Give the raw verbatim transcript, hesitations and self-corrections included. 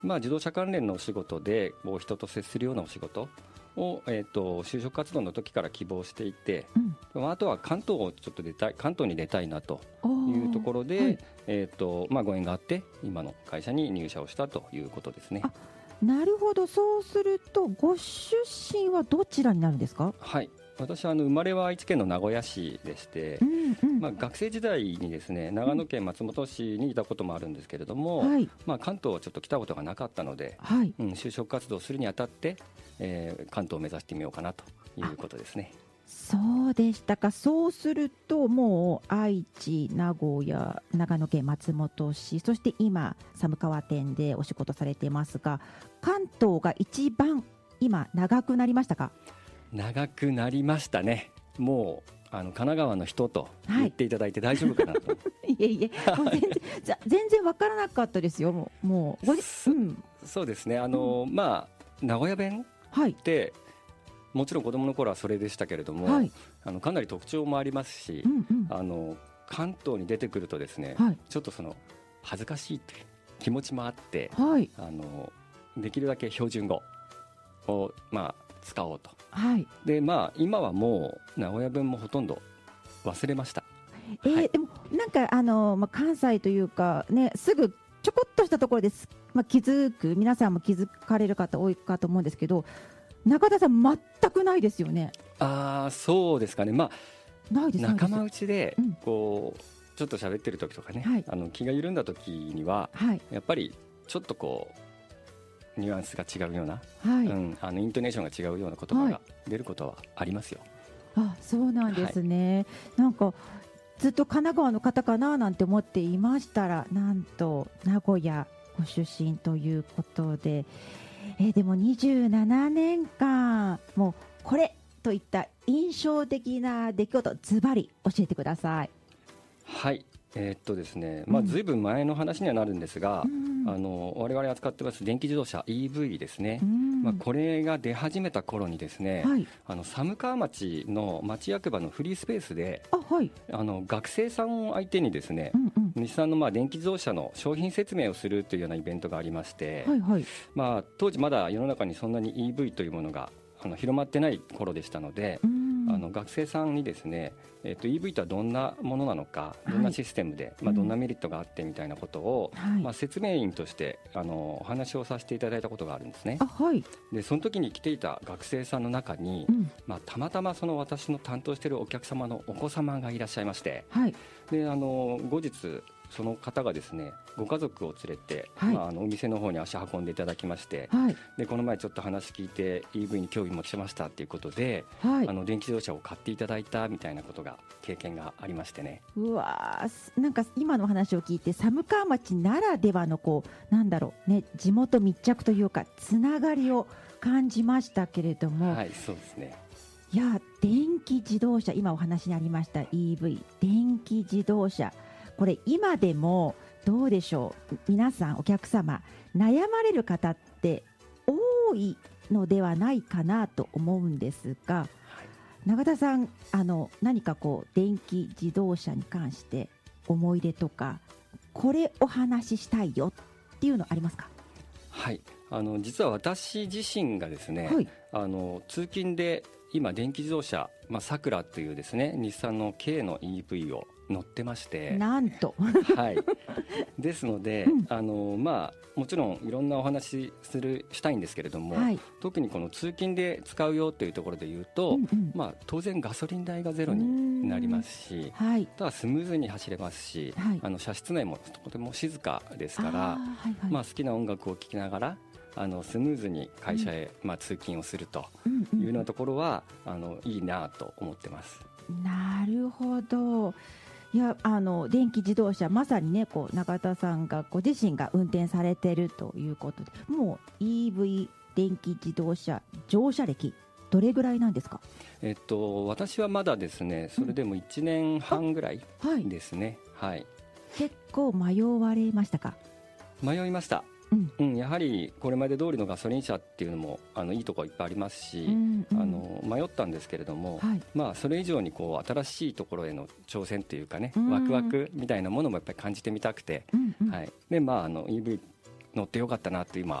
まあ、自動車関連のお仕事でこう人と接するようなお仕事を、えー、と就職活動の時から希望していて、うん、あとは関東をちょっと出たい関東に出たいなというところで、はい、えーとまあ、ご縁があって今の会社に入社をしたということですね。 あ、なるほど。そうするとご出身はどちらになるんですか？ はい、私はあの生まれは愛知県の名古屋市でして、うんうん、まあ、学生時代にですね長野県松本市にいたこともあるんですけれども、はい、まあ、関東はちょっと来たことがなかったので、はい、うん、就職活動するにあたって、えー、関東を目指してみようかなということですね。 そうでしたか。そうするともう愛知、名古屋、長野県松本市、そして今寒川店でお仕事されていますが、関東が一番今長くなりましたか？ 長くなりましたね。もうあの神奈川の人と言っていただいて大丈夫かなと、はい、 いえいえ、もう全然全然分からなかったですよ。もう、もうごじ、 そ、うん、そうですね。あの、うん、まあ名古屋弁って、はい、もちろん子供の頃はそれでしたけれども、はい、あのかなり特徴もありますし、うんうん、あの関東に出てくるとですね、はい、ちょっとその恥ずかしいという気持ちもあって、はい、あのできるだけ標準語を、まあ、使おうと、はい、でまあ、今はもう名古屋弁もほとんど忘れました。 えーはい、でもなんかあの、まあ、関西というか、ね、すぐちょこっとしたところです、まあ、気づく皆さんも気づかれる方多いかと思うんですけど、中田さん全くないですよね。 ああ、そうですかね。まあ、ないです仲間内でこう、うん、ちょっと喋ってる時とかね、はい、あの気が緩んだ時には、はい、やっぱりちょっとこうニュアンスが違うような、はい、うん、あのイントネーションが違うような言葉が出ることはありますよ。 はい、あ、そうなんですね。はい、なんかずっと神奈川の方かななんて思っていましたら、なんと名古屋ご出身ということで、えー、でもにじゅうななねんかんもうこれといった印象的な出来事、ズバリ教えてください。 はい、えー、っとですね、まあ、ずいぶん前の話にはなるんですが、うん、あの我々扱ってます電気自動車 イーブイ ですね、うん、まあ、これが出始めた頃にですね、はい、あの寒川町の町役場のフリースペースで、あ、はい、あの学生さんを相手にですね、うんうん、日産のまあ電気自動車の商品説明をするというようなイベントがありまして、はいはい、まあ、当時まだ世の中にそんなに イーブイ というものがあの広まってない頃でしたので、うん、あの学生さんにですね、えー、と イーブイ とはどんなものなのか、どんなシステムで、はい、まあ、どんなメリットがあってみたいなことを、はい、まあ、説明員としてあのお話をさせていただいたことがあるんですね。あ、はい、でその時に来ていた学生さんの中に、うん、まあ、たまたまその私の担当しているお客様のお子様がいらっしゃいまして、はい、であの後日その方がですねご家族を連れて、はい、まあ、あのお店の方に足運んでいただきまして、はい、でこの前ちょっと話聞いて イーブイ に興味持ちましたということで、はい、あの電気自動車を買っていただいたみたいなことが経験がありましてね。 うわ、なんか今の話を聞いて寒川町ならではのこうなんだろう、ね、地元密着というかつながりを感じましたけれども、 はい、そうですね。 いや、電気自動車、今お話にありました イーブイ 電気自動車、これ今でもどうでしょう、皆さんお客様悩まれる方って多いのではないかなと思うんですが、はい、永田さん、あの何かこう電気自動車に関して思い出とかこれお話ししたいよっていうのありますか？ はい、あの実は私自身がですね、はい、あの通勤で今電気自動車、まあ、サクラというですね日産の軽の イーブイ を乗ってまして、 なんとはい、ですので、うん、あのまあ、もちろんいろんなお話しするしたいんですけれども、はい、特にこの通勤で使うよというところで言うと、うんうん、まあ、当然ガソリン代がゼロになりますし、はい、ただスムーズに走れますし、はい、あの車室内もとても静かですから、はいはい、まあ、好きな音楽を聴きながらあのスムーズに会社へ、うん、まあ、通勤をするというようなところは、うんうん、あのいいなと思ってます。 なるほど。いや、あの電気自動車まさにねこう中田さんがご自身が運転されているということで、もう イーブイ 電気自動車乗車歴どれぐらいなんですか？ えっと、私はまだですねそれでもいちねんはんぐらいですね、はいはい、 結構迷われましたか？ 迷いました、うんうん、やはりこれまで通りのガソリン車っていうのもあのいいところいっぱいありますし、うんうん、あの迷ったんですけれども、はい、まあ、それ以上にこう新しいところへの挑戦というかね、うん、ワクワクみたいなものもやっぱり感じてみたくて、うんうん、はい、でまあ、あの イーブイ乗ってよかったなって今